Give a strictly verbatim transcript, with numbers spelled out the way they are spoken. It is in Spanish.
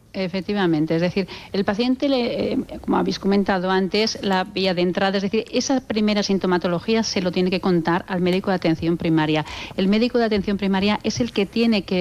Efectivamente, es decir, el paciente, le, eh, como habéis comentado antes, la vía de entrada, es decir, esa primera sintomatología se lo tiene que contar al médico de atención primaria. El médico de atención primaria es el que tiene que